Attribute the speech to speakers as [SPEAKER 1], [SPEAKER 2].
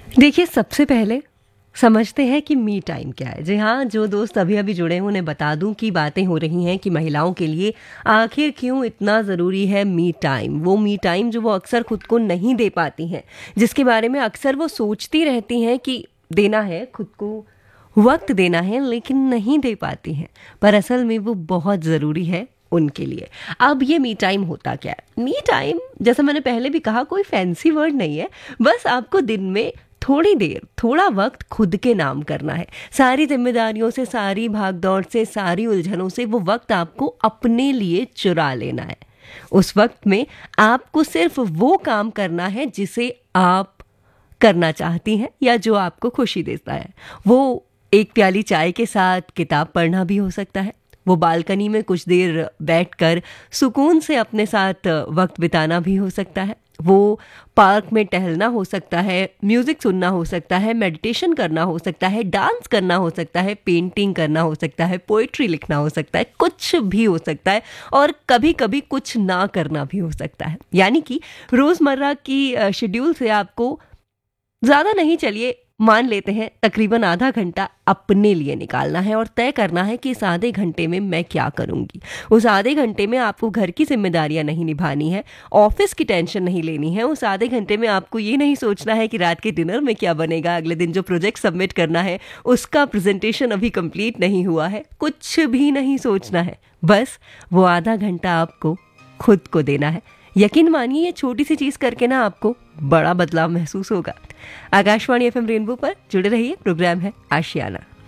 [SPEAKER 1] देखिए, सबसे पहले समझते हैं कि मी टाइम क्या है। जी हाँ, जो दोस्त अभी अभी जुड़े हैं उन्हें बता दूं कि बातें हो रही हैं कि महिलाओं के लिए आखिर क्यों इतना ज़रूरी है मी टाइम। वो मी टाइम जो वो अक्सर खुद को नहीं दे पाती हैं, जिसके बारे में अक्सर वो सोचती रहती हैं कि देना है खुद को, वक्त देना है, लेकिन नहीं दे पाती हैं। पर असल में वो बहुत ज़रूरी है उनके लिए। अब ये मी टाइम होता क्या है? मी टाइम, जैसा मैंने पहले भी कहा, कोई फैंसी वर्ड नहीं है। बस आपको दिन में थोड़ी देर, थोड़ा वक्त खुद के नाम करना है। सारी जिम्मेदारियों से, सारी भागदौड़ से, सारी उलझनों से वो वक्त आपको अपने लिए चुरा लेना है। उस वक्त में आपको सिर्फ वो काम करना है जिसे आप करना चाहती हैं या जो आपको खुशी देता है। वो एक प्याली चाय के साथ किताब पढ़ना भी हो सकता है। वो बालकनी में कुछ देर बैठकर सुकून से अपने साथ वक्त बिताना भी हो सकता है। वो पार्क में टहलना हो सकता है, म्यूजिक सुनना हो सकता है, मेडिटेशन करना हो सकता है, डांस करना हो सकता है, पेंटिंग करना हो सकता है, पोएट्री लिखना हो सकता है, कुछ भी हो सकता है। और कभी कभी कुछ ना करना भी हो सकता है। यानी कि रोजमर्रा की शेड्यूल से आपको ज्यादा नहीं, चलिए मान लेते हैं तकरीबन आधा घंटा अपने लिए निकालना है और तय करना है कि इस आधे घंटे में मैं क्या करूंगी। उस आधे घंटे में आपको घर की जिम्मेदारियां नहीं निभानी है, ऑफिस की टेंशन नहीं लेनी है। उस आधे घंटे में आपको ये नहीं सोचना है कि रात के डिनर में क्या बनेगा, अगले दिन जो प्रोजेक्ट सबमिट करना है उसका प्रेजेंटेशन अभी कंप्लीट नहीं हुआ है। कुछ भी नहीं सोचना है। बस वो आधा घंटा आपको खुद को देना है। यकीन मानिए, ये छोटी सी चीज करके ना आपको बड़ा बदलाव महसूस होगा। आकाशवाणी एफएम रेनबो पर जुड़े रहिए। प्रोग्राम है आशियाना।